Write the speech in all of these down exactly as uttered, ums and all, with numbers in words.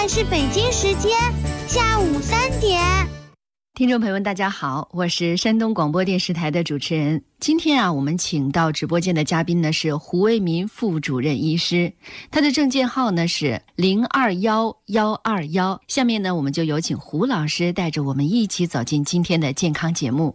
是北京时间下午三点。 听众朋友们大家好，我是山东广播电视台的主持人。今天啊，我们请到直播间的嘉宾呢是胡为民副主任医师，他的证件号呢是零二幺幺二幺。下面呢，我们就有请胡老师带着我们一起走进今天的健康节目。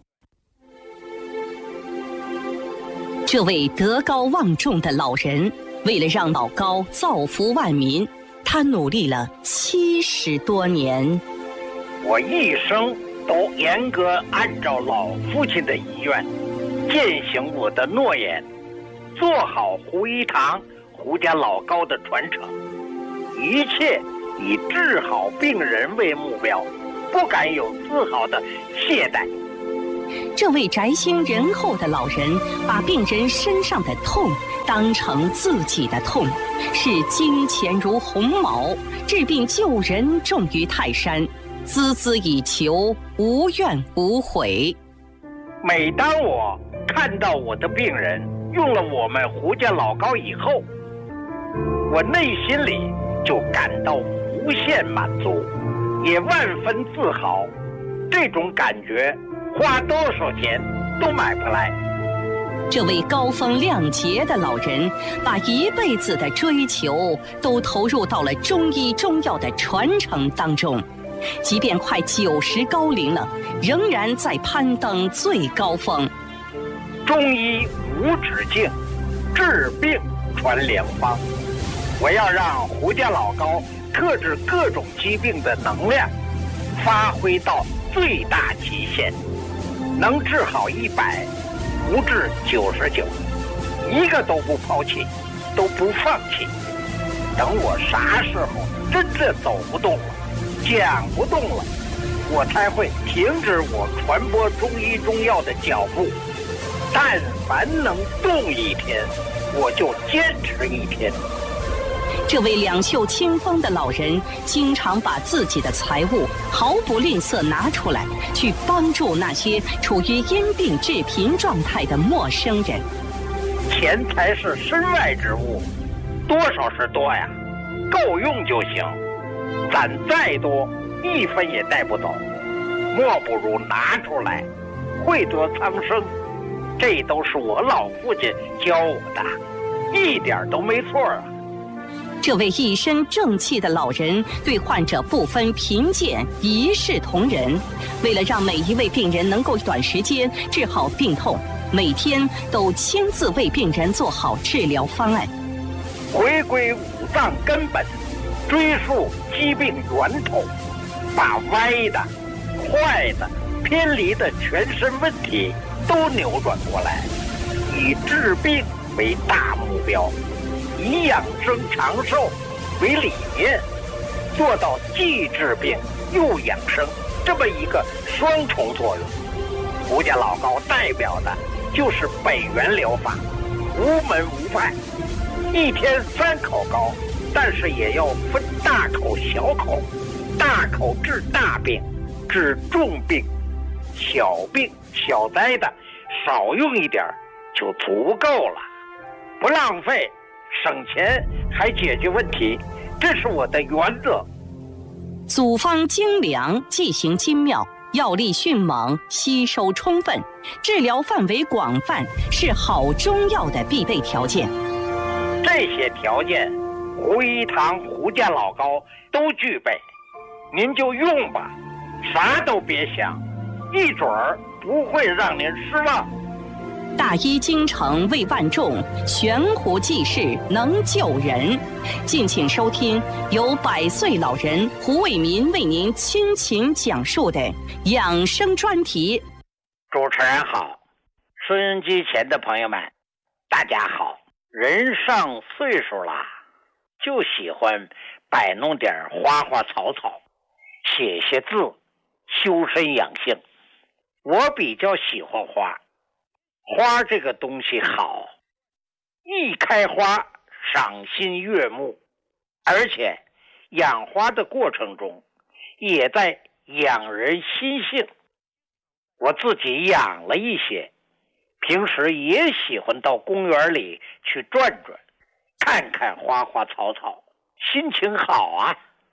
这位德高望重的老人，为了让老高造福万民，他努力了七十多年。 我一生都严格按照老父亲的遗愿，践行我的诺言，做好胡一堂、胡家老高的传承，一切以治好病人为目标，不敢有丝毫的懈怠。 这位宅心仁厚的老人，把病人身上的痛当成自己的痛，视金钱如鸿毛，治病救人重于泰山，孜孜以求，无怨无悔。 每当我看到我的病人用了我们胡家老高以后，我内心里就感到无限满足，也万分自豪。这种感觉花多少钱都买不来。 这位高风亮节的老人，把一辈子的追求都投入到了中医中药的传承当中，即便快九十高龄了，仍然在攀登最高峰。 中医无止境，治病传良方。我要让胡家老高克制各种疾病的能量发挥到最大极限，能治好一百，不治九十九，一个都不抛弃，都不放弃。等我啥时候真正走不动了，讲不动了，我才会停止我传播中医中药的脚步。但凡能动一天，我就坚持一天。 这位两袖清风的老人，经常把自己的财物毫不吝啬拿出来，去帮助那些处于因病致贫状态的陌生人。 钱财是身外之物，多少是多呀，够用就行。攒再多，一分也带不走，莫不如拿出来，惠泽苍生。这都是我老父亲教我的，一点都没错啊。 这位一身正气的老人，对患者不分贫贱，一视同仁。为了让每一位病人能够短时间治好病痛，每天都亲自为病人做好治疗方案。 回归五脏根本，追溯疾病源头，把歪的、坏的、偏离的全身问题都扭转过来，以治病为大目标，以养生长寿为理念，做到既治病又养生这么一个双重作用。胡家老高代表的就是北元疗法，无门无派，一天三口高，但是也要分大口小口，大口治大病，治重病，小病小灾的少用一点就足够了，不浪费，省钱还解决问题，这是我的原则。 组方精良，剂型精妙，药力迅猛，吸收充分，治疗范围广泛，是好中药的必备条件。 这些条件，胡一堂、胡家老高都具备，您就用吧，啥都别想，一准儿不会让您失望。 大医精诚为万众，悬壶济世能救人。敬请收听由百岁老人胡为民为您倾情讲述的养生专题。 主持人好，收音机前的朋友们大家好。人上岁数了，就喜欢摆弄点花花草草，写写字，修身养性。我比较喜欢花，花这个东西好，一开花赏心悦目，而且养花的过程中也在养人心性。我自己养了一些，平时也喜欢到公园里去转转，看看花花草草，心情好啊。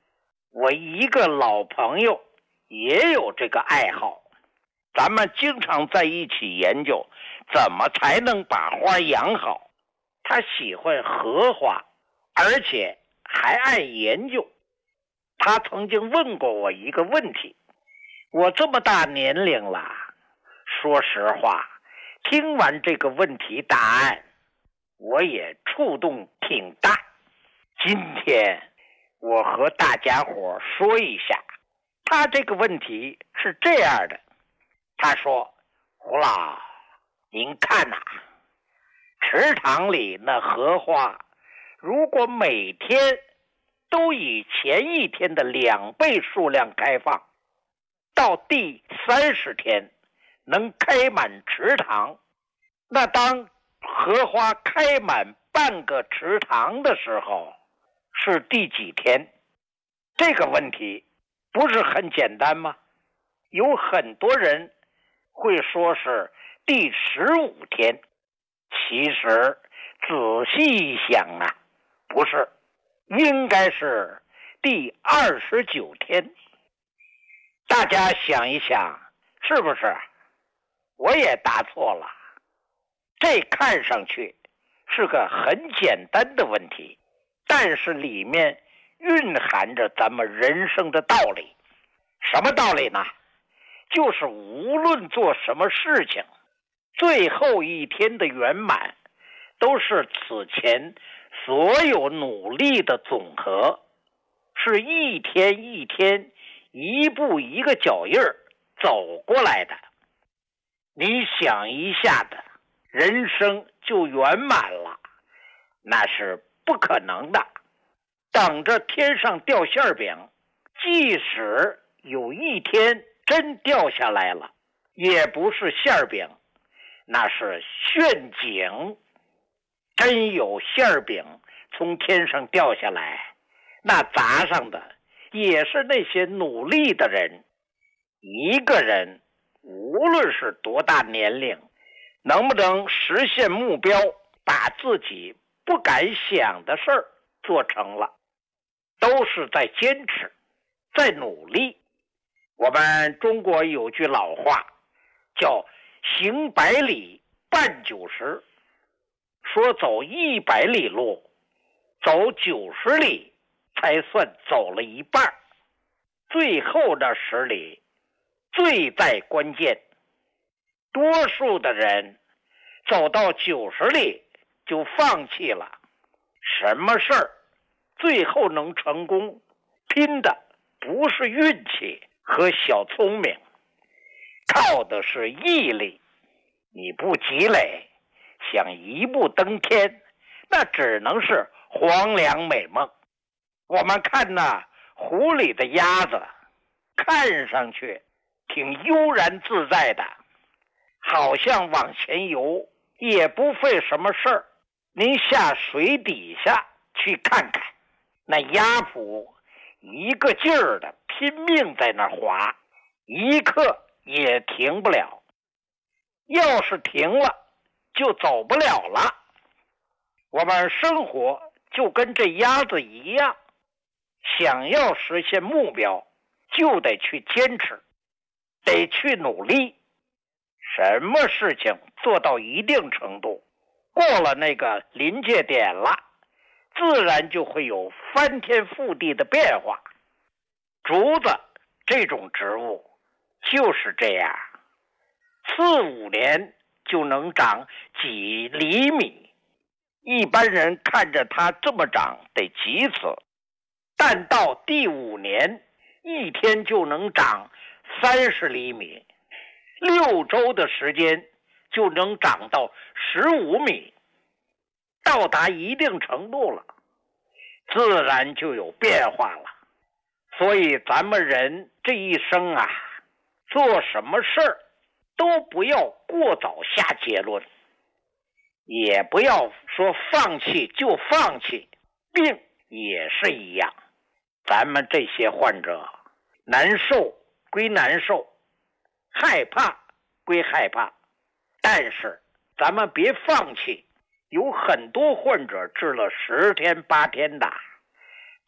我一个老朋友也有这个爱好，咱们经常在一起研究怎么才能把花养好。他喜欢荷花，而且还爱研究。他曾经问过我一个问题，我这么大年龄了，说实话，听完这个问题答案，我也触动挺大。今天我和大家伙说一下，他这个问题是这样的。他说，胡老，您看呐、啊，池塘里那荷花，如果每天都以前一天的两倍数量开放，到第三十天能开满池塘，那当荷花开满半个池塘的时候，是第几天？这个问题不是很简单吗？有很多人会说是第十五天，其实仔细一想啊，不是，应该是第二十九天。大家想一想，是不是？我也答错了。这看上去是个很简单的问题，但是里面蕴含着咱们人生的道理。什么道理呢？就是无论做什么事情，最后一天的圆满都是此前所有努力的总和，是一天一天一步一个脚印儿走过来的。你想一下子，人生就圆满了，那是不可能的。等着天上掉馅饼，即使有一天真掉下来了，也不是馅饼，那是陷阱。真有馅饼从天上掉下来，那砸上的也是那些努力的人。一个人无论是多大年龄，能不能实现目标，把自己不敢想的事儿做成了，都是在坚持，在努力。我们中国有句老话叫行百里半九十，说走一百里路，走九十里才算走了一半，最后这十里最在关键。多数的人走到九十里就放弃了。什么事儿最后能成功，拼的不是运气和小聪明，靠的是毅力。你不积累，想一步登天，那只能是黄粱美梦。我们看那湖里的鸭子，看上去挺悠然自在的，好像往前游，也不费什么事儿。您下水底下去看看，那鸭蹼一个劲儿的拼命在那划，一刻也停不了。要是停了，就走不了了。我们生活就跟这鸭子一样，想要实现目标，就得去坚持，得去努力。什么事情做到一定程度，过了那个临界点了，自然就会有翻天覆地的变化。竹子这种植物就是这样，四五年就能长几厘米，一般人看着它这么长得急死，但到第五年一天就能长三十厘米，六周的时间就能长到十五米，到达一定程度了，自然就有变化了。所以咱们人这一生啊，做什么事儿都不要过早下结论，也不要说放弃就放弃。病也是一样，咱们这些患者难受归难受，害怕归害怕，但是咱们别放弃。有很多患者治了十天八天的，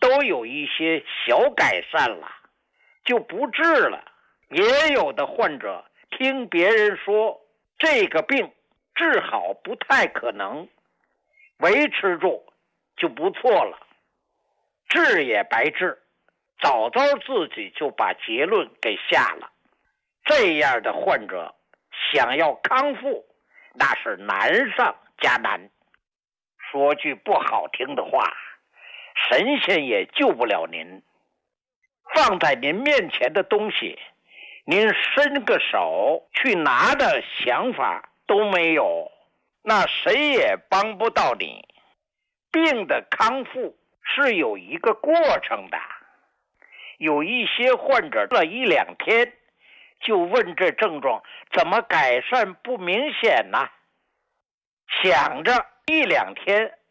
都有一些小改善了，就不治了。也有的患者听别人说这个病治好不太可能，维持住就不错了，治也白治，早早自己就把结论给下了。这样的患者想要康复，那是难上加难。说句不好听的话，神仙也救不了您。放在您面前的东西，您伸个手去拿的想法都没有，那谁也帮不到你。病的康复是有一个过程的，有一些患者了一两天就问这症状怎么改善不明显呢？想着一两天